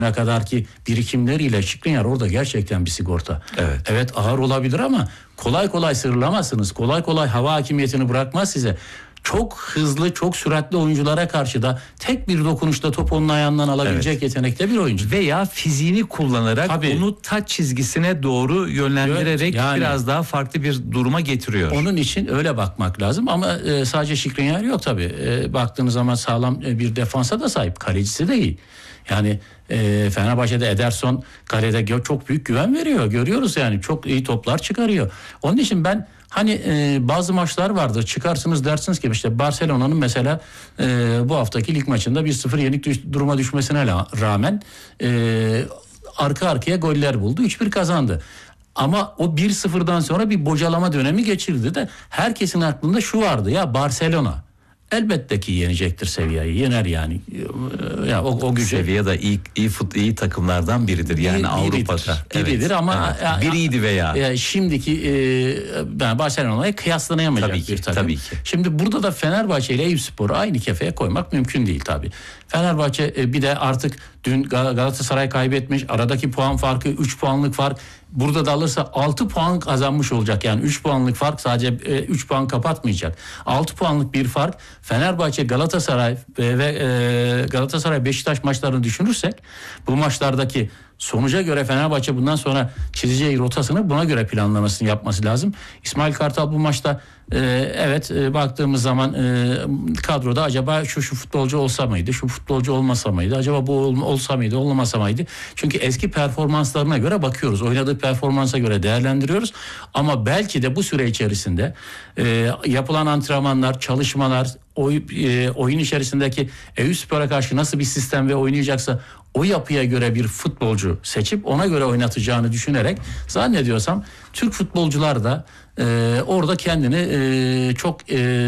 ne kadar ki birikimleriyle Skriniar orada gerçekten bir sigorta. Evet. Evet, ağır olabilir ama kolay kolay sıyrılamazsınız. Kolay kolay hava hakimiyetini bırakmaz size. Çok hızlı, çok süratli oyunculara karşı da tek bir dokunuşta top onun ayağından alabilecek yetenekte bir oyuncu. Veya fiziğini kullanarak Tabii. onu taç çizgisine doğru yönlendirerek Yani. biraz daha farklı bir duruma getiriyor. Onun için öyle bakmak lazım ama sadece Skriniar yok tabii. Baktığınız zaman sağlam bir defansa da sahip. Kalecisi de iyi. Yani Fenerbahçe'de Ederson kalede çok büyük güven veriyor. Görüyoruz yani, çok iyi toplar çıkarıyor. Onun için ben bazı maçlar vardır, çıkarsınız dersiniz ki işte Barcelona'nın mesela bu haftaki lig maçında 1-0 yenik duruma düşmesine rağmen arka arkaya goller buldu. 3-1 kazandı. Ama o 1-0'dan sonra bir bocalama dönemi geçirdi de herkesin aklında şu vardı: ya Barcelona elbette ki yenecektir Sevilla'yı. Yener yani. Ya o gücü. Sevilla da iyi takımlardan biridir yani Avrupa'da. Biridir ama biriydi veya. Şimdiki Barcelona'ya kıyaslanamayacak bir takım. Tabii ki. Şimdi burada da Fenerbahçe ile Eyüpspor'u aynı kefeye koymak mümkün değil tabii. Fenerbahçe bir de artık dün Galatasaray kaybetmiş. Aradaki puan farkı 3 puanlık fark. Burada da alırsa 6 puan kazanmış olacak. Yani 3 puanlık fark sadece 3 puan kapatmayacak. 6 puanlık bir fark. Fenerbahçe, Galatasaray ve Galatasaray Beşiktaş maçlarını düşünürsek bu maçlardaki sonuca göre Fenerbahçe bundan sonra çizeceği rotasını buna göre planlamasını yapması lazım. İsmail Kartal bu maçta baktığımız zaman kadroda acaba şu futbolcu olsa mıydı, şu futbolcu olmasa mıydı, acaba bu olsa mıydı, olmasa mıydı? Çünkü eski performanslarına göre bakıyoruz, oynadığı performansa göre değerlendiriyoruz. Ama belki de bu süre içerisinde yapılan antrenmanlar, çalışmalar, oyun içerisindeki Eyüpspor'a karşı nasıl bir sistem ve oynayacaksa o yapıya göre bir futbolcu seçip ona göre oynatacağını düşünerek zannediyorsam Türk futbolcular da orada kendini çok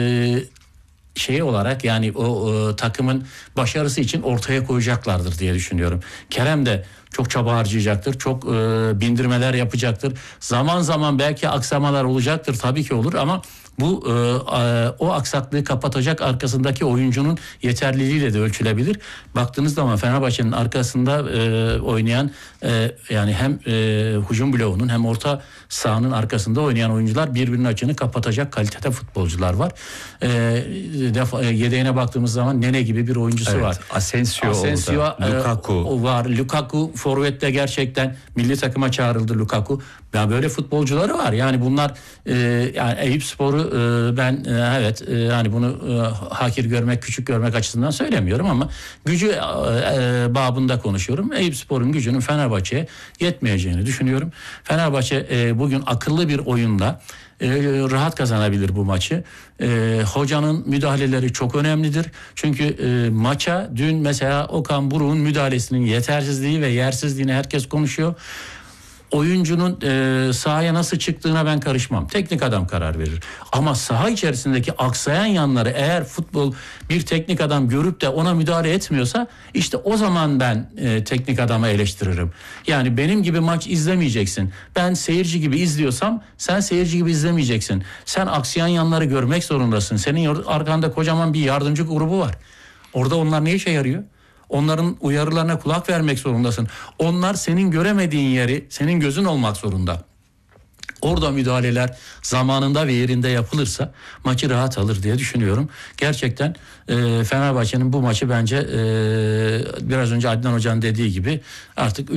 olarak yani o takımın başarısı için ortaya koyacaklardır diye düşünüyorum. Kerem de çok çaba harcayacaktır. Çok bindirmeler yapacaktır. Zaman zaman belki aksamalar olacaktır. Tabii ki olur ama bu o aksaklığı kapatacak arkasındaki oyuncunun yeterliliğiyle de ölçülebilir. Baktığınız zaman Fenerbahçe'nin arkasında oynayan yani hem hücum bloğunun hem orta sahanın arkasında oynayan oyuncular birbirinin açığını kapatacak kalitede futbolcular var. Yedeğine baktığımız zaman Nene gibi bir oyuncusu var. Asensio orada. Lukaku var. Lukaku forvette gerçekten milli takıma çağrıldı Lukaku. Ya böyle futbolcuları var. Yani bunlar yani Eyüpspor'u ben hani bunu hakir görmek, küçük görmek açısından söylemiyorum ama gücü babında konuşuyorum. Eyüpspor'un gücünün Fenerbahçe'ye yetmeyeceğini düşünüyorum. Fenerbahçe bugün akıllı bir oyunda rahat kazanabilir bu maçı. Hocanın müdahaleleri çok önemlidir. Çünkü maça dün mesela Okan Buruk'un müdahalesinin yetersizliği ve yersizliğini herkes konuşuyor. Oyuncunun sahaya nasıl çıktığına ben karışmam. Teknik adam karar verir. Ama saha içerisindeki aksayan yanları eğer futbol bir teknik adam görüp de ona müdahale etmiyorsa işte o zaman ben teknik adamı eleştiririm. Yani benim gibi maç izlemeyeceksin. Ben seyirci gibi izliyorsam sen seyirci gibi izlemeyeceksin. Sen aksayan yanları görmek zorundasın. Senin arkanda kocaman bir yardımcı grubu var. Orada onlar ne işe yarıyor? Onların uyarılarına kulak vermek zorundasın. Onlar senin göremediğin yeri, senin gözün olmak zorunda. Orada müdahaleler zamanında ve yerinde yapılırsa maçı rahat alır diye düşünüyorum. Gerçekten Fenerbahçe'nin bu maçı bence biraz önce Adnan Hoca'nın dediği gibi artık